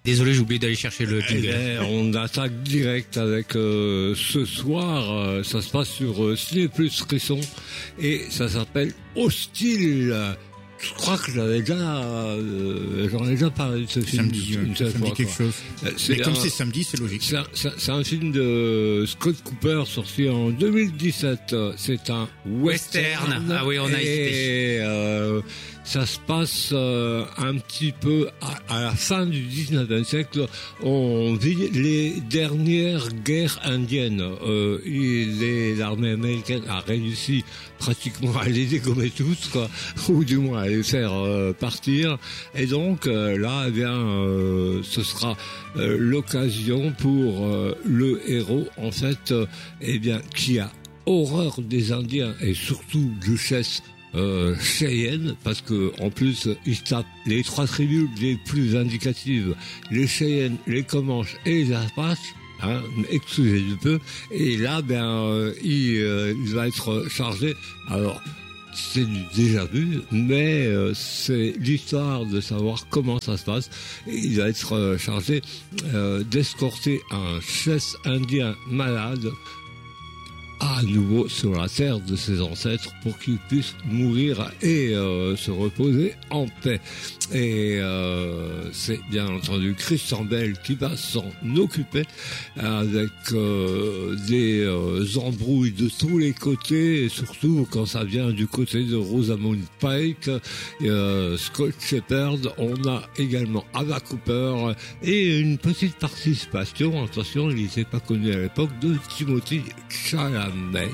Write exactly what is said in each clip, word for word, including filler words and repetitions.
Désolé, j'ai oublié d'aller chercher le jingle. Eh, on attaque direct avec euh, ce soir. Euh, ça se passe sur euh, Ciné Plus Frisson et ça s'appelle Hostile. Je crois que j'avais déjà, euh, j'en ai déjà parlé de ce film. Samedi, une, une ça me fois, dit quelque quoi. chose. C'est Mais comme un- c'est samedi, c'est logique. C'est un, c'est un- c'est un film de Scott Cooper sorti en deux mille dix-sept. C'est un western. Western. Ah oui, on a et, hésité. euh, ça se passe euh, un petit peu à, à la fin du dix-neuvième siècle. On vit les dernières guerres indiennes. Euh, et les- l'armée américaine a réussi pratiquement à les dégommer tous, quoi, ou du moins à les faire euh, partir. Et donc euh, là, eh bien, euh, ce sera euh, l'occasion pour euh, le héros, en fait, euh, eh bien, qui a horreur des Indiens et surtout du chasse euh, Cheyenne, parce que en plus il tape les trois tribus les plus indicatives, les Cheyennes, les Comanches et les Apaches. Hein, excusez du peu. Et là, ben, euh, il, euh, il va être chargé. Alors, c'est du déjà vu, mais euh, c'est l'histoire de savoir comment ça se passe. Et il va être euh, chargé euh, d'escorter un chasse indien malade à nouveau sur la terre de ses ancêtres pour qu'il puisse mourir et euh, se reposer en paix. Et euh, c'est bien entendu Christian Bale qui va s'en occuper avec euh, des euh, embrouilles de tous les côtés, et surtout quand ça vient du côté de Rosamund Pike, euh, Scott Shepherd. On a également Ava Cooper et une petite participation, attention, il n'était pas connu à l'époque, de Timothy Chalamet.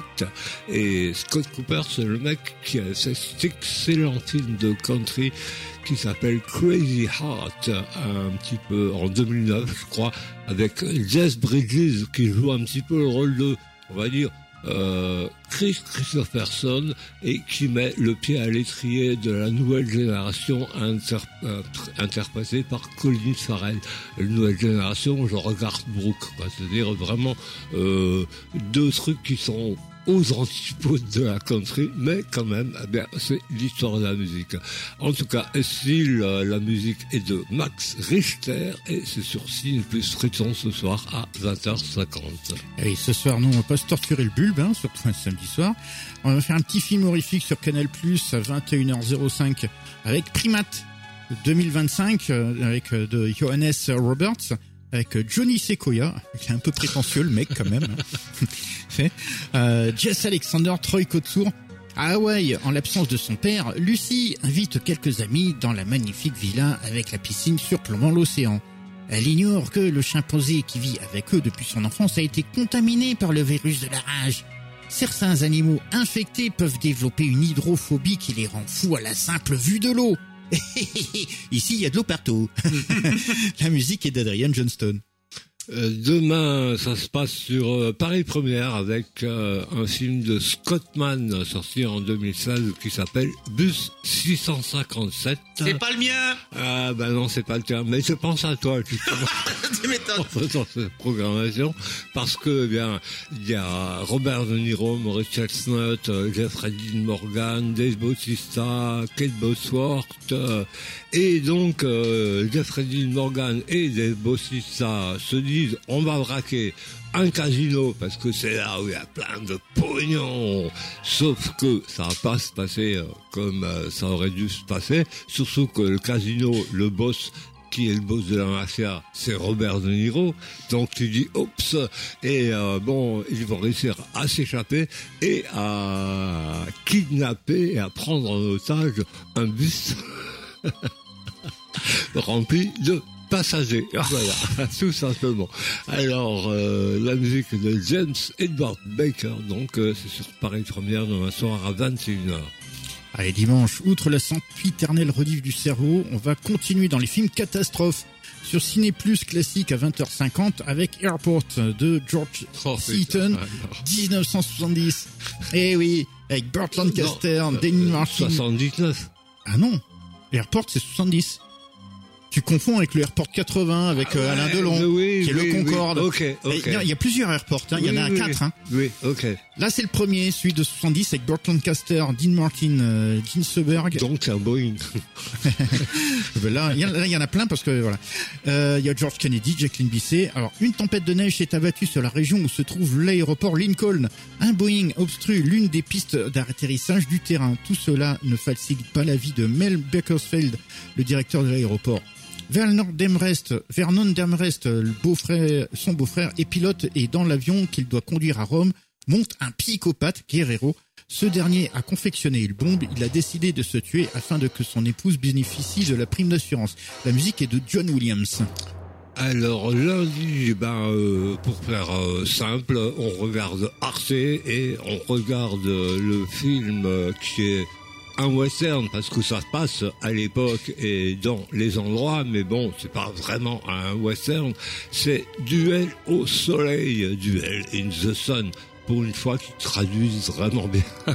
Et Scott Cooper, c'est le mec qui a fait cet excellent film de country qui s'appelle Crazy Heart, un petit peu en deux mille neuf, je crois, avec Jess Bridges qui joue un petit peu le rôle de, on va dire, euh, Chris Christopherson, et qui met le pied à l'étrier de la nouvelle génération inter, euh, interprétée par Colin Farrell. La nouvelle génération, je regarde Brooke, quoi. C'est-à-dire vraiment euh, deux trucs qui sont aux antipodes de la country, mais quand même, eh bien, c'est l'histoire de la musique. En tout cas, si la, la musique est de Max Richter, et c'est sur Ciné Plus Frisson ce soir à vingt heures cinquante. Et ce soir, nous, on va pas se torturer le bulbe, hein, surtout un samedi soir. On va faire un petit film horrifique sur Canal Plus à vingt et une heures zéro cinq avec Primate deux mille vingt-cinq, euh, avec euh, de Johannes Roberts, avec Johnny Sequoia, qui est un peu prétentieux le mec quand même. euh, Jess Alexander, Troy Kotsur. À Hawaï, en l'absence de son père, Lucy invite quelques amis dans la magnifique villa avec la piscine surplombant l'océan. Elle ignore que le chimpanzé qui vit avec eux depuis son enfance a été contaminé par le virus de la rage. Certains animaux infectés peuvent développer une hydrophobie qui les rend fous à la simple vue de l'eau. Ici, il y a de l'eau partout. La musique est d'Adrian Johnston. Euh, demain, ça se passe sur euh, Paris Première avec euh, un film de Scottman sorti en deux mille seize qui s'appelle Bus six cent cinquante-sept. C'est pas le mien. Ah ben non, c'est pas le terme, mais je pense à toi justement Tu m'étonnes. en faisant cette programmation, parce que eh bien il y a Robert De Niro, Maurice Chestnut, euh, Jeffrey Dean Morgan, Dave Bautista, Kate Bosworth, euh, et donc euh, Jeffrey Dean Morgan et Dave Bautista se disent on va braquer un casino parce que c'est là où il y a plein de pognon, sauf que ça va pas se passer euh, comme euh, ça aurait dû se passer, surtout que le casino, le boss qui est le boss de la mafia, c'est Robert De Niro. Donc tu dis oups, et euh, bon, ils vont réussir à s'échapper et à kidnapper et à prendre en otage un bus rempli de passagers. Voilà, tout simplement. Alors, euh, la musique de James Edward Baker, donc euh, c'est sur Paris Première demain soir à vingt et une heures. Allez, dimanche, outre la sempiternelle rediff du cerveau, on va continuer dans les films catastrophes sur Ciné Plus classique à vingt heures cinquante avec Airport de George Oh, Seaton, putain, dix-neuf cent soixante-dix. Eh oui, avec Burt Lancaster, non, Danny euh, Martin. soixante-dix-neuf. Ah non, Airport c'est soixante-dix. Tu confonds avec le Airport quatre-vingts, avec euh, Alain Delon, oui, qui est oui, le Concorde. Oui, ok, ok. Il y a- il y a plusieurs airports, hein. Il y en a Oui, quatre. oui, Hein. Oui, ok. Là, c'est le premier, celui de soixante-dix, avec Burt Lancaster, Dean Martin, euh, Gene Seberg. Donc c'est un Boeing. Ben là, il y, en a- là, il y en a plein parce que voilà. Euh, Il y a George Kennedy, Jacqueline Bisset. Alors, une tempête de neige s'est abattue sur la région où se trouve l'aéroport Lincoln. Un Boeing obstrue l'une des pistes d'atterrissage du terrain. Tout cela ne facilite pas la vie de Mel Beckersfeld, le directeur de l'aéroport. Vernon Demrest, Vernon Demrest, le beau-frère, son beau-frère est pilote et dans l'avion qu'il doit conduire à Rome, monte un psychopathe, Guerrero. Ce dernier a confectionné une bombe, il a décidé de se tuer afin de que son épouse bénéficie de la prime d'assurance. La musique est de John Williams. Alors lundi, ben euh, pour faire euh, simple, on regarde Arte et on regarde euh, le film euh, qui est un western parce que ça se passe à l'époque et dans les endroits, mais bon, c'est pas vraiment un western, c'est Duel au soleil, Duel in the sun. Pour une fois qu'ils traduisent vraiment bien.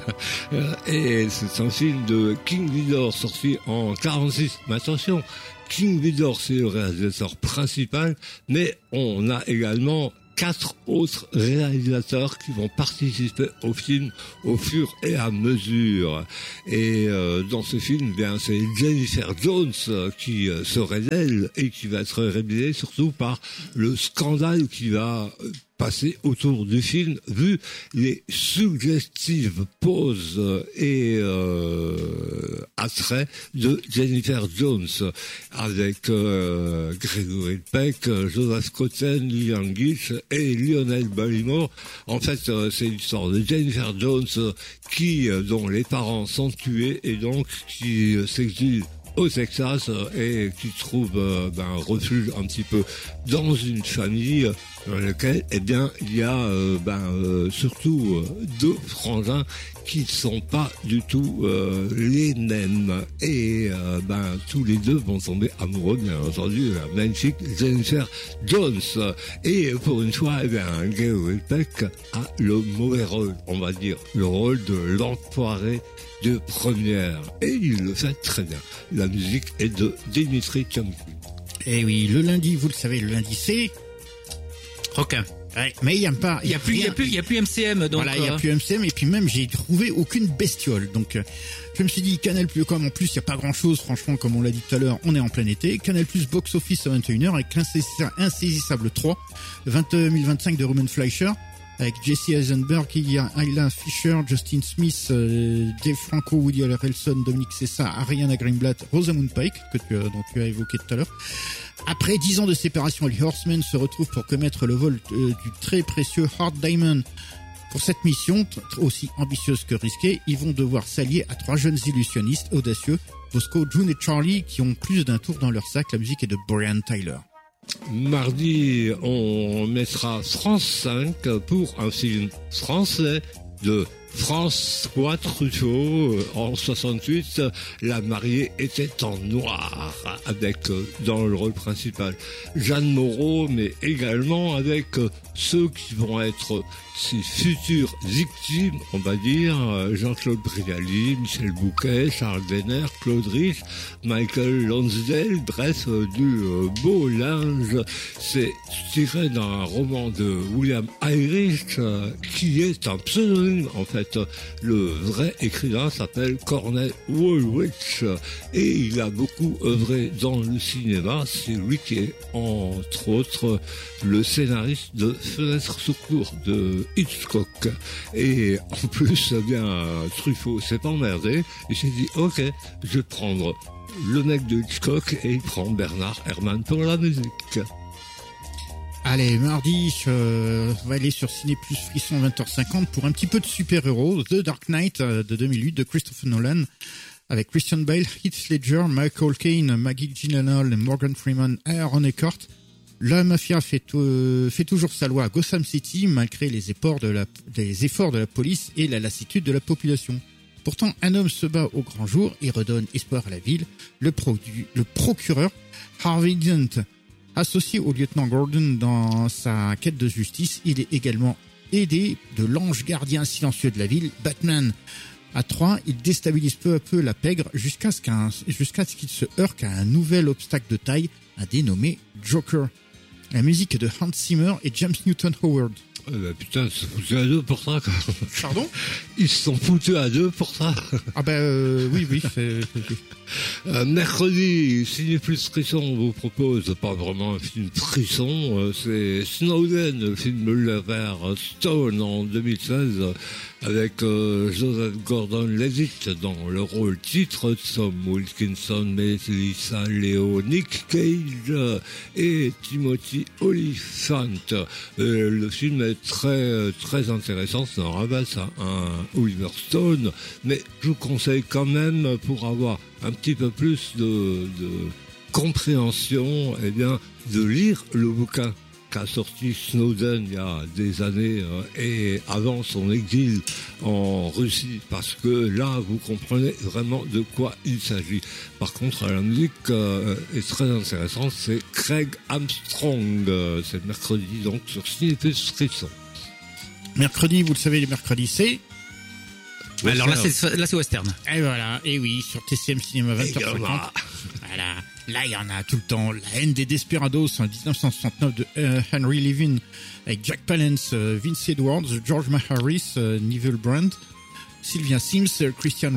Et c'est un film de King Vidor sorti en quarante-six. Mais attention, King Vidor c'est le réalisateur principal, mais on a également quatre autres réalisateurs qui vont participer au film au fur et à mesure. Et euh, dans ce film, bien, c'est Jennifer Jones euh, qui euh, se révèle et qui va être révélée surtout par le scandale qui va euh, passer autour du film, vu les suggestives poses et euh, attraits de Jennifer Jones, avec euh, Gregory Peck, Joseph Cotten, Lillian Gish et Lionel Barrymore. En fait, euh, c'est l'histoire de Jennifer Jones euh, qui, euh, dont les parents sont tués et donc qui euh, s'exile au Texas et qui trouve euh, ben, refuge un petit peu dans une famille dans laquelle, eh bien, il y a euh, ben, euh, surtout euh, deux frangins qui ne sont pas du tout euh, les mêmes. Et euh, ben, tous les deux vont tomber amoureux, bien entendu, de la magnifique Jennifer Jones. Et pour une fois, eh bien, Gregory Peck a le mauvais rôle, on va dire, le rôle de l'enfoiré de première. Et il le fait très bien. La musique est de Dimitri Tiomkin. Et oui, le lundi, vous le savez, le lundi c'est... Requin. Ouais, mais il n'y a pas... Il y a plus, il y a rien. plus, il y a plus M C M. Donc Voilà, il n'y a euh, plus M C M et puis même j'ai trouvé aucune bestiole. Donc euh, je me suis dit Canal Plus, comme en plus il n'y a pas grand chose, franchement, comme on l'a dit tout à l'heure, on est en plein été. Canal Plus Box Office à vingt et une heures avec l'Insaisissable trois, vingt mille vingt-cinq de Ruben Fleischer, avec Jesse Eisenberg, il y a Ayla Fisher, Justin Smith, euh, Dave Franco, Woody Harrelson, Dominique Sessa, Ariana Greenblatt, Rosamund Pike, que tu as, dont tu as évoqué tout à l'heure. Après dix ans de séparation, les Horsemen se retrouvent pour commettre le vol euh, du très précieux Hard Diamond. Pour cette mission, t- aussi ambitieuse que risquée, ils vont devoir s'allier à trois jeunes illusionnistes audacieux, Bosco, June et Charlie, qui ont plus d'un tour dans leur sac. La musique est de Brian Tyler. Mardi, on mettra France cinq pour un film français de François Truffaut. En soixante-huit, La mariée était en noir, avec euh, dans le rôle principal Jeanne Moreau, mais également avec euh, ceux qui vont être ses futures victimes, on va dire, euh, Jean-Claude Brialy, Michel Bouquet, Charles Denner, Claude Rich, Michael Lonsdale, bref, euh, du euh, beau linge. C'est tiré d'un roman de William Irish, euh, qui est un pseudonyme, en fait. Le vrai écrivain s'appelle Cornell Woolrich et il a beaucoup œuvré dans le cinéma. C'est lui qui est, entre autres, le scénariste de Fenêtre sous cour de Hitchcock. Et en plus, eh bien, Truffaut s'est emmerdé. Il s'est dit, ok, je vais prendre le mec de Hitchcock et il prend Bernard Herrmann pour la musique. Allez, mardi, euh, on va aller sur Ciné Plus Frisson vingt heures cinquante pour un petit peu de super-héros. The Dark Knight euh, de deux mille huit de Christopher Nolan avec Christian Bale, Heath Ledger, Michael Caine, Maggie Gyllenhaal, Morgan Freeman, Aaron Eckhart. La mafia fait, euh, fait toujours sa loi à Gotham City malgré les efforts, de la, les efforts de la police et la lassitude de la population. Pourtant, un homme se bat au grand jour et redonne espoir à la ville. Le, produit, le procureur Harvey Dent, associé au lieutenant Gordon dans sa quête de justice, il est également aidé de l'ange gardien silencieux de la ville, Batman. À trois, il déstabilise peu à peu la pègre jusqu'à ce, qu'un, jusqu'à ce qu'il se heurte à un nouvel obstacle de taille, un dénommé Joker. La musique est de Hans Zimmer et James Newton Howard. Eh ben, putain, ils se sont foutus à deux pour ça, quoi. Pardon? Ils se sont foutus à deux pour ça. Ah ben euh, oui, oui. C'est... Euh, mercredi, Ciné Plus Frisson vous propose pas vraiment un film frisson, euh, c'est Snowden, le film Oliver Stone en deux mille seize, avec euh, Joseph Gordon-Levitt dans le rôle titre, Tom Wilkinson, Melissa Leo, Nick Cage euh, et Timothy Olyphant. Euh, le film est très très intéressant, c'est un rabasse à un Oliver Stone, mais je vous conseille quand même, pour avoir un petit peu plus de, de compréhension, eh bien, de lire le bouquin qu'a sorti Snowden il y a des années euh, et avant son exil en Russie, parce que là, vous comprenez vraiment de quoi il s'agit. Par contre, la musique euh, est très intéressante, c'est Craig Armstrong, euh, c'est mercredi donc sur Ciné Plus Frisson. Mercredi, vous le savez, les mercredis, c'est... Alors là, c'est, là, c'est western. Et voilà, et oui, sur T C M Cinéma vingt heures cinquante. Voilà, là, il y en a tout le temps. La haine des Desperados en dix-neuf cent soixante-neuf de euh, Henry Levin, avec Jack Palance, euh, Vince Edwards, George Maharis, euh, Neville Brand, Sylvia Sims, euh, Christian